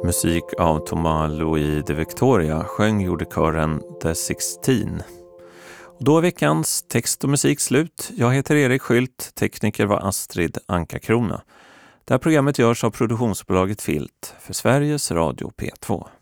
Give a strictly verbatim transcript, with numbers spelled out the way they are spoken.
Musik av Thomas Louis de Victoria sjöng gjorde kören The Sixteen. Och då är veckans text och musik slut. Jag heter Erik Skylt, tekniker var Astrid Anka-Krona. Det här programmet görs av produktionsbolaget Filt för Sveriges Radio P två.